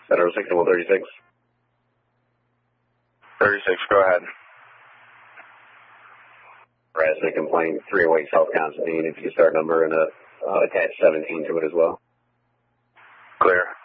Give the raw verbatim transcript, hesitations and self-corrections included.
Federal six one thirty-six. thirty-six, go ahead. Harassment complaint, three oh eight South Constantine. If you start number and uh, uh, attach seventeen to it as well. Clear.